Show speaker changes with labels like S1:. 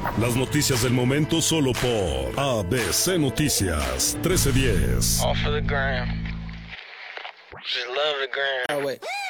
S1: Las noticias del momento solo por ABC Noticias 1310.
S2: All for the gram. Just love the gram.
S3: Oh, wait.